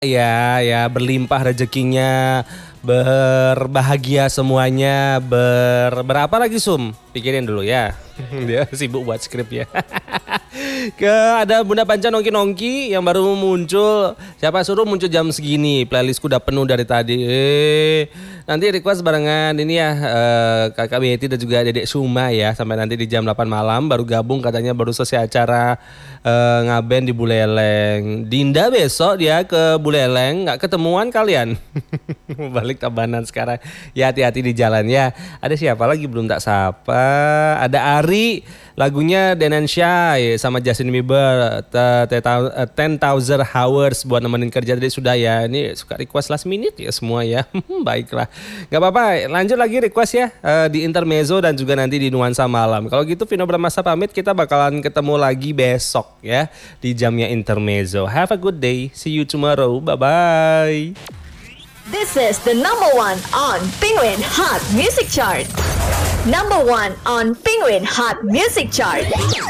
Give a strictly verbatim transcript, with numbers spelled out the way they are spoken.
Ya, ya berlimpah rezekinya, berbahagia semuanya, ber berapa lagi Sum? Pikirin dulu ya. Dia sibuk buat skrip ya. Ke ada Bunda Panca nongki-nongki yang baru muncul. Siapa suruh muncul jam segini? Playlistku udah penuh dari tadi. Eh, nanti request barengan ini ya eh, Kakak Betty dan juga Dedek Suma ya sampai nanti di jam delapan malam baru gabung katanya baru selesai acara eh, ngaben di Buleleng. Dinda besok dia ke Buleleng, nggak ketemuan kalian. Balik Tabanan sekarang. Ya hati-hati di jalan ya. Ada siapa lagi belum tak sapa? Ada Ari, lagunya Denansyah sama Justin Bieber, ten thousand hours buat nemenin kerja tadi sudah ya. Ini suka request last minute ya semua ya. Baiklah, gak apa-apa. Lanjut lagi request ya uh, di Intermezzo dan juga nanti di Nuansa Malam. Kalau gitu Vino Bramasta pamit, kita bakalan ketemu lagi besok ya di jamnya Intermezzo. Have a good day. See you tomorrow. Bye-bye. This is the number one on Penguin Hot Music Chart. Number one on Penguin Hot Music Chart.